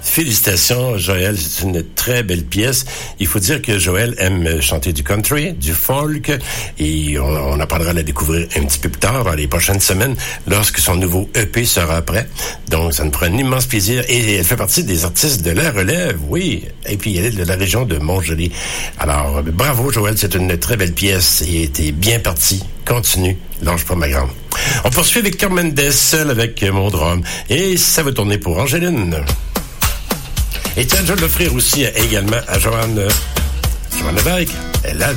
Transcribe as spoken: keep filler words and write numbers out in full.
Félicitations, Joël. C'est une très belle pièce. Il faut dire que Joël aime chanter du country, du folk, et on, on apprendra à la découvrir un petit peu plus tard, dans les prochaines semaines, lorsque son nouveau E P sera prêt. Donc, ça nous fera un immense plaisir. Et elle fait partie des artistes de la relève, oui. Et puis, elle est de la région de Montgelé. Alors, bravo, Joël. C'est une très belle pièce et t'es bien parti. Continue. Lâche pas, ma grande. On poursuit avec Carmen Mendes, seul avec mon drum. Et ça va tourner pour Angéline. Et tiens, je vais l'offrir aussi également à Joanne, Joanne Lévesque. Elle a